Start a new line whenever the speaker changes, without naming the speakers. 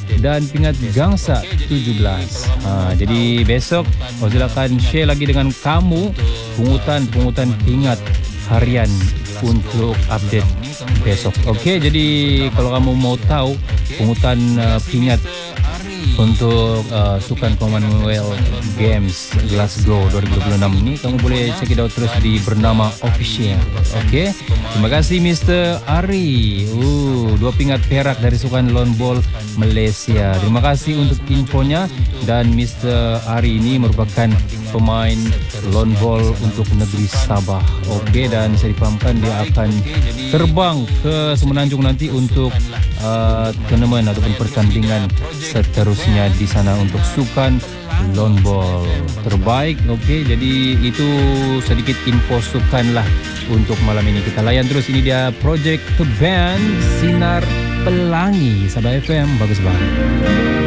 dan pingat gangsa 17. Jadi besok Ozil akan share lagi dengan kamu pungutan pingat harian untuk update besok. Okey, jadi kalau kamu mau tahu pungutan pingat untuk Sukan Commonwealth Games Glasgow 2026 ini, kamu boleh check it out terus di Bernama Official. Okey, terima kasih Mr. Ari. 2 pingat perak dari Sukan Lone Ball Malaysia. Terima kasih untuk infonya. Dan Mr. Ari ini merupakan pemain lone ball untuk negeri Sabah. Okey, dan saya difahamkan dia akan terbang ke Semenanjung nanti untuk tournament ataupun pertandingan seterusnya di sana untuk Sukan lone ball terbaik. Okey, jadi itu sedikit info sukan lah untuk malam ini. Kita layan terus, ini dia Project The Band Sinar Pelangi Sabah FM. Bagus banget.